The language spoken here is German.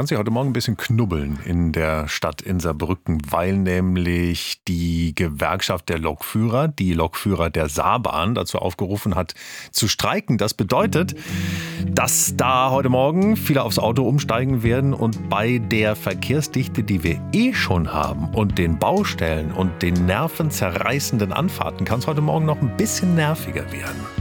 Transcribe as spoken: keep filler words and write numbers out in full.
kann sich heute Morgen ein bisschen knubbeln in der Stadt in Saarbrücken, weil nämlich die Gewerkschaft der Lokführer, die Lokführer der Saarbahn dazu aufgerufen hat, zu streiken. Das bedeutet, dass da heute Morgen viele aufs Auto umsteigen werden und bei der Verkehrsdichte, die wir eh schon haben und den Baustellen und den nervenzerreißenden Anfahrten, kann es heute Morgen noch ein bisschen nerviger werden.